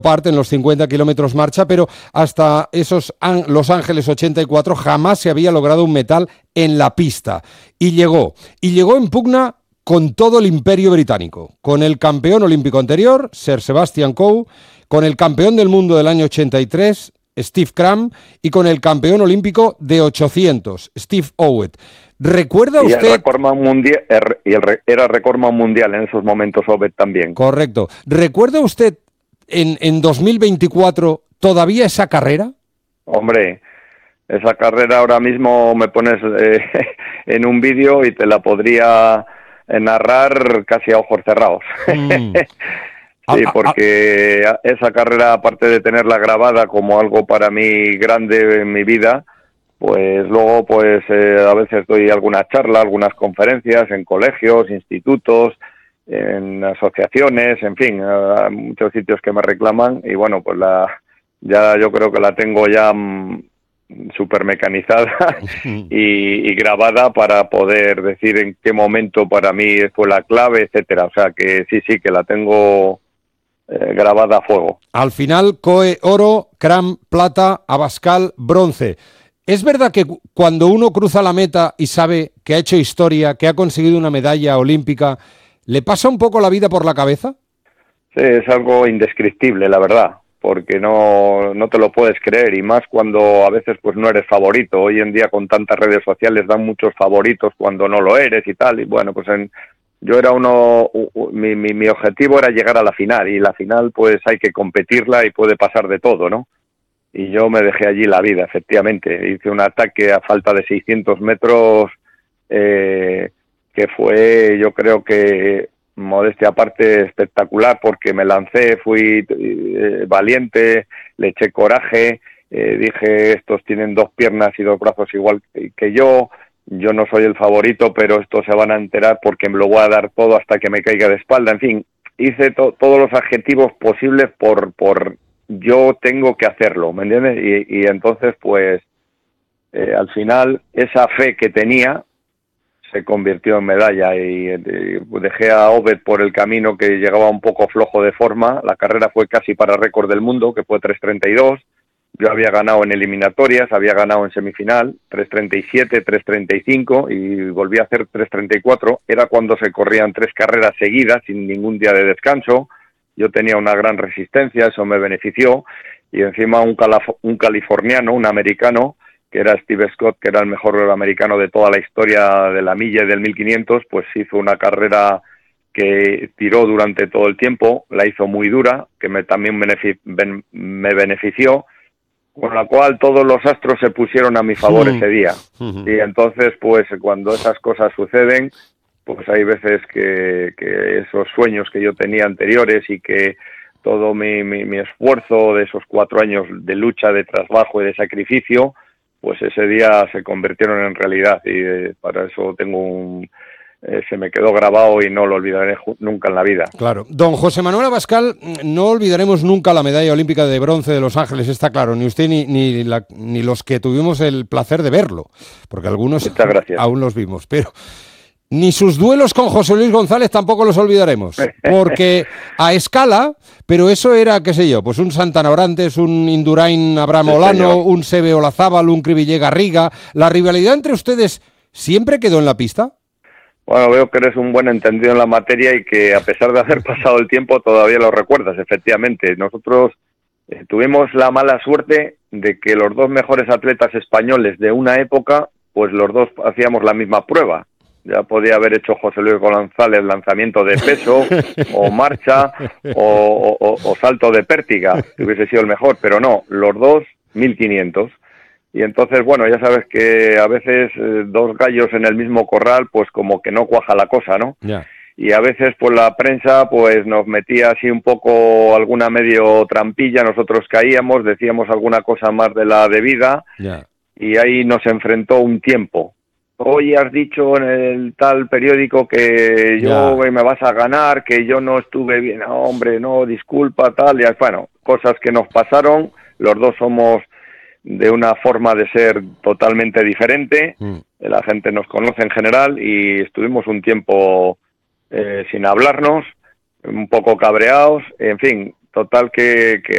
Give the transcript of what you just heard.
parte en los 50 kilómetros marcha, pero hasta esos Los Ángeles 84 jamás se había logrado un metal en la pista. Y llegó en pugna con todo el imperio británico, con el campeón olímpico anterior, Sir Sebastian Coe, con el campeón del mundo del año 83, Steve Cram, y con el campeón olímpico de 800, Steve Owett. ¿Recuerda usted? Era recordman mundial en esos momentos Owett también. Correcto. ¿Recuerda usted en 2024 todavía esa carrera? Hombre, esa carrera ahora mismo me pones en un vídeo y te la podría narrar casi a ojos cerrados. Sí, porque esa carrera, aparte de tenerla grabada como algo para mí grande en mi vida, pues luego pues a veces doy alguna charla, algunas conferencias en colegios, institutos, en asociaciones, en fin, hay muchos sitios que me reclaman y bueno, pues ya yo creo que la tengo ya súper mecanizada y grabada para poder decir en qué momento para mí fue la clave, etcétera. O sea que sí, que la tengo grabada a fuego. Al final, Coe oro, Cram plata, Abascal bronce. ¿Es verdad que cuando uno cruza la meta y sabe que ha hecho historia, que ha conseguido una medalla olímpica, le pasa un poco la vida por la cabeza? Sí, es algo indescriptible, la verdad, porque no te lo puedes creer, y más cuando a veces pues no eres favorito. Hoy en día con tantas redes sociales dan muchos favoritos cuando no lo eres y tal, y bueno, pues yo era mi objetivo era llegar a la final, y la final pues hay que competirla y puede pasar de todo, ¿no? Y yo me dejé allí la vida, efectivamente. Hice un ataque a falta de 600 metros que fue, yo creo que, modestia aparte, espectacular, porque me lancé, fui valiente, le eché coraje, dije, estos tienen dos piernas y dos brazos igual que yo no soy el favorito, pero estos se van a enterar porque me lo voy a dar todo hasta que me caiga de espalda. En fin, hice todos los adjetivos posibles por yo tengo que hacerlo, ¿me entiendes? Y entonces, pues, al final, esa fe que tenía se convirtió en medalla y dejé a Owett por el camino, que llegaba un poco flojo de forma. La carrera fue casi para récord del mundo, que fue 3:32. Yo había ganado en eliminatorias, había ganado en semifinal, 3:37, 3:35 y volví a hacer 3:34. Era cuando se corrían 3 carreras seguidas sin ningún día de descanso. Yo tenía una gran resistencia, eso me benefició, y encima un californiano, un americano, que era Steve Scott, que era el mejor americano de toda la historia de la milla y del 1500, pues hizo una carrera que tiró durante todo el tiempo, la hizo muy dura, que también me benefició, con la cual todos los astros se pusieron a mi favor ese día. Y entonces, pues cuando esas cosas suceden, pues hay veces que esos sueños que yo tenía anteriores y que todo mi esfuerzo de esos 4 años de lucha, de trabajo y de sacrificio, pues ese día se convirtieron en realidad, y para eso tengo se me quedó grabado y no lo olvidaré nunca en la vida. Claro. Don José Manuel Abascal, no olvidaremos nunca la medalla olímpica de bronce de Los Ángeles, está claro, ni usted ni los que tuvimos el placer de verlo, porque algunos aún los vimos, pero ni sus duelos con José Luis González tampoco los olvidaremos, porque a escala, pero eso era, qué sé yo, pues un Santana Orantes, un Indurain Abraham Olano, un Seve Olazábal, un Cribillé Garriga. ¿La rivalidad entre ustedes siempre quedó en la pista? Bueno, veo que eres un buen entendido en la materia y que a pesar de haber pasado el tiempo todavía lo recuerdas, efectivamente. Nosotros tuvimos la mala suerte de que los dos mejores atletas españoles de una época, pues los dos hacíamos la misma prueba. Ya podía haber hecho José Luis González lanzamiento de peso, o marcha, o salto de pértiga, que hubiese sido el mejor, pero no, los dos 1500. Y entonces, bueno, ya sabes que a veces dos gallos en el mismo corral, pues como que no cuaja la cosa, ¿no? Yeah. Y a veces, pues la prensa pues nos metía así un poco alguna medio trampilla, nosotros caíamos, decíamos alguna cosa más de la debida, y ahí nos enfrentó un tiempo. Hoy has dicho en el tal periódico que yo me vas a ganar, que yo no estuve bien. No, hombre, no, disculpa, tal. Y bueno, cosas que nos pasaron. Los dos somos de una forma de ser totalmente diferente. La gente nos conoce en general y estuvimos un tiempo sin hablarnos, un poco cabreados. En fin, total que